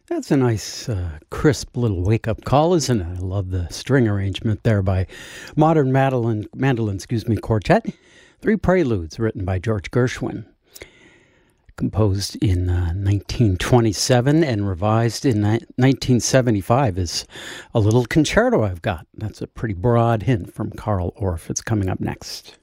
That's a nice, crisp little wake-up call, isn't it? I love the string arrangement there by Modern Mandolin, Quartet. Three Preludes written by George Gershwin. Composed in 1927 and revised in 1975 is a little concerto I've got. That's a pretty broad hint from Carl Orff. It's coming up next.